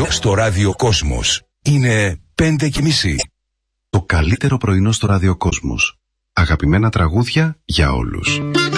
στο ραδιοκόσμος. Είναι 5:30. Το καλύτερο πρωινό στο ραδιοκόσμος. Αγαπημένα τραγούδια για όλους.